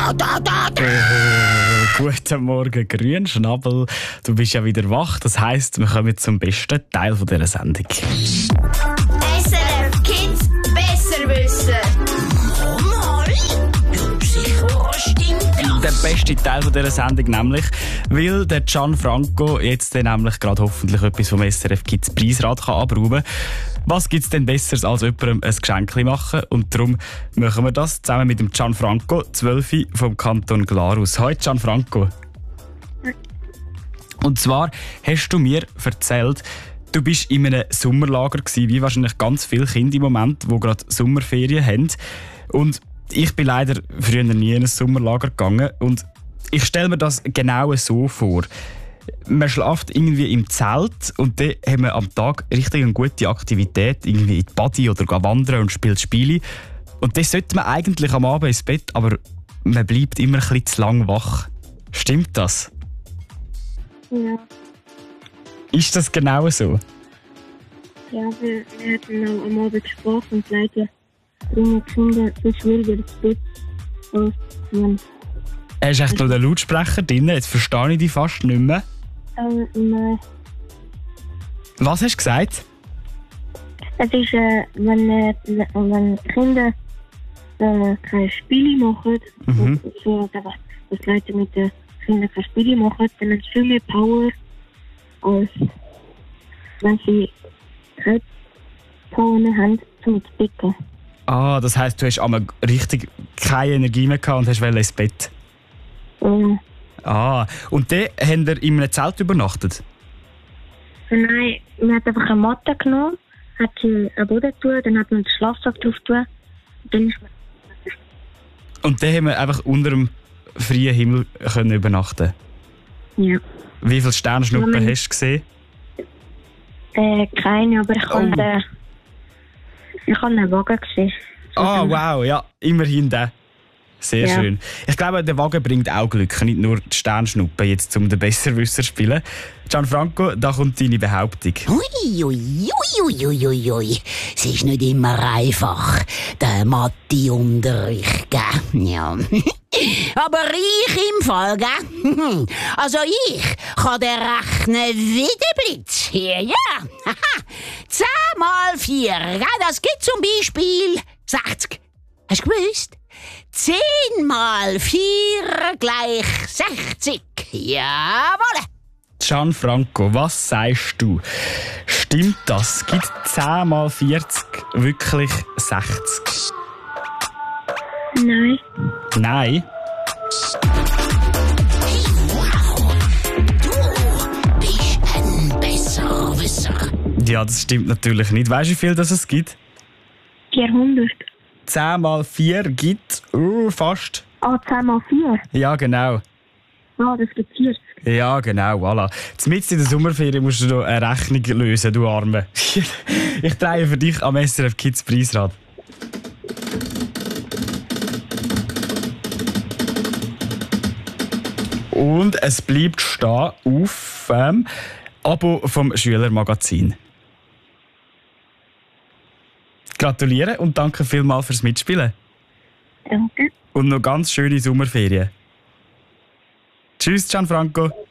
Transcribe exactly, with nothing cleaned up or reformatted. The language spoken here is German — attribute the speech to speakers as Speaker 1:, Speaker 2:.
Speaker 1: da, da, da, da.
Speaker 2: Oh, guten Morgen, Grünschnabel. Du bist ja wieder wach. Das heisst, wir kommen zum besten Teil dieser Sendung.
Speaker 1: S R F Kids besser wissen. Mal, du sicher, stimmt das?
Speaker 2: Der beste Teil dieser Sendung nämlich, weil der Gianfranco jetzt dann nämlich gerade hoffentlich etwas vom S R F Kids Preisrad kann abräumen kann. Was gibt es denn Besseres, als jemandem ein Geschenk machen? Und darum machen wir das zusammen mit dem Gianfranco, zwölf vom Kanton Glarus. Hallo Gianfranco. Und zwar hast du mir erzählt, du bist in einem Sommerlager gewesen, wie wahrscheinlich ganz viele Kinder im Moment, die gerade Sommerferien haben. Und ich bin leider früher nie in ein Sommerlager gegangen. Und ich stelle mir das genau so vor. Man schläft irgendwie im Zelt und dann haben wir am Tag richtig eine gute Aktivität, irgendwie in die Body oder gehen wandern und spielt Spiele. Und dann sollte man eigentlich am Abend ins Bett, aber man bleibt immer ein bisschen zu lang wach. Stimmt das?
Speaker 3: Ja,
Speaker 2: Ist das genau so?
Speaker 3: ja wir, wir hatten auch am Abend gesprochen und leider bringen die Kinder so schwieriger ins Bett als man.
Speaker 2: Hast du echt noch den Lautsprecher drin? Jetzt verstehe ich dich fast nicht mehr.
Speaker 3: Ähm, nein.
Speaker 2: Was hast du gesagt?
Speaker 3: Es ist, äh, wenn, äh, wenn die Kinder äh, keine Spiele machen,
Speaker 2: Mhm.
Speaker 3: und so, dass dass die Leute mit den Kindern keine Spiele machen, dann haben sie viel mehr Power, als wenn sie keine Power mehr haben, um ins Bett zu gehen.
Speaker 2: Ah, das heisst, du hast einmal richtig keine Energie mehr gehabt und hast ins Bett.
Speaker 3: Ähm,
Speaker 2: Ah, und dann haben wir in einem Zelt übernachtet?
Speaker 3: Nein, man hat einfach eine Matte genommen, hat sie am Boden getan, dann hat man den Schlafsack drauf getan, und dann ist man...
Speaker 2: Und dann haben wir einfach unter dem freien Himmel können übernachten.
Speaker 3: Ja.
Speaker 2: Wie viele Sternschnuppen
Speaker 3: Ja,
Speaker 2: hast du gesehen?
Speaker 3: Äh, keine, aber ich kann
Speaker 2: Oh.
Speaker 3: den... Ich habe einen Wagen gesehen.
Speaker 2: Ah, wow, ja, immerhin der. Sehr
Speaker 3: Ja.
Speaker 2: schön. Ich glaube, der Wagen bringt auch Glück, nicht nur die Sternschnuppen, jetzt um den Besserwisser zu spielen. Gianfranco, da kommt deine Behauptung.
Speaker 1: Ui, ui, ui, ui, ui, ui. Es ist nicht immer einfach, der Mathe-Unterricht, gell? Ja. Aber ich im Fall, gell? Also ich kann den rechnen wie der Blitz hier, ja. zehn mal vier, gell? Das gibt zum Beispiel sechzig. Hast du gewusst? zehn mal vier gleich sechzig. Jawohl.
Speaker 2: Gianfranco, was sagst du? Stimmt das? Gibt zehn mal vierzig wirklich sechzig?
Speaker 3: Nein.
Speaker 2: Nein.
Speaker 1: Du bist ein Besserwisser.
Speaker 2: Ja, das stimmt natürlich nicht. Weißt du, wie viel das es gibt?
Speaker 3: vierhundert.
Speaker 2: zehn mal vier gibt uh, fast.
Speaker 3: Ah, zehn mal vier.
Speaker 2: Ja, genau.
Speaker 3: Ah, das gibt vierzig.
Speaker 2: Ja, genau, voilà. Mitten in der Sommerferien musst du noch eine Rechnung lösen, du Arme. Ich drehe für dich am S R F Kids Preisrad. Und es bleibt stehen auf ähm, Abo vom Schülermagazin. Gratuliere und danke vielmals fürs Mitspielen.
Speaker 3: Danke.
Speaker 2: Und noch ganz schöne Sommerferien. Tschüss, Gianfranco.